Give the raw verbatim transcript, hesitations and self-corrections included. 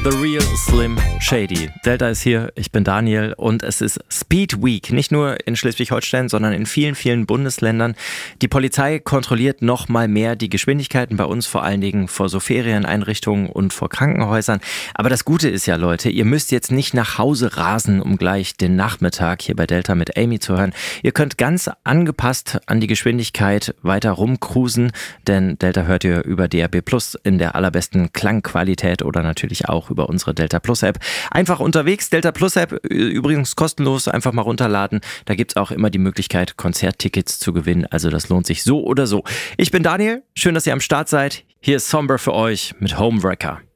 The Real Slim Shady. Delta ist hier, ich bin Daniel und es ist Speed Week. Nicht nur in Schleswig-Holstein, sondern in vielen, vielen Bundesländern. Die Polizei kontrolliert noch mal mehr die Geschwindigkeiten bei uns, vor allen Dingen vor so Ferieneinrichtungen und vor Krankenhäusern. Aber das Gute ist ja, Leute, ihr müsst jetzt nicht nach Hause rasen, um gleich den Nachmittag hier bei Delta mit Amy zu hören. Ihr könnt ganz angepasst an die Geschwindigkeit weiter rumcruisen, denn Delta hört ihr über D A B Plus in der allerbesten Klangqualität oder natürlich auch über unsere Delta Plus App. Einfach unterwegs, Delta Plus App, übrigens kostenlos, einfach mal runterladen. Da gibt's auch immer die Möglichkeit, Konzerttickets zu gewinnen. Also das lohnt sich so oder so. Ich bin Daniel, schön, dass ihr am Start seid. Hier ist Somber für euch mit Homewrecker.